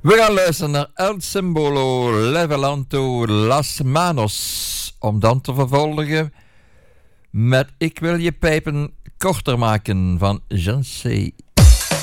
We gaan luisteren naar El Simbolo Levelanto Las Manos, om dan te vervolgen met Ik wil je pijpen korter maken van Jean C.